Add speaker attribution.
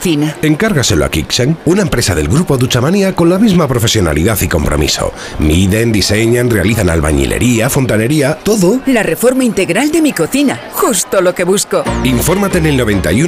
Speaker 1: cocina.
Speaker 2: Encárgaselo a Kixen, una empresa del grupo Duchamanía con la misma profesionalidad y compromiso. Miden, diseñan, realizan albañilería, fontanería, todo.
Speaker 1: La reforma integral de mi cocina, justo lo que busco.
Speaker 2: Infórmate en el 91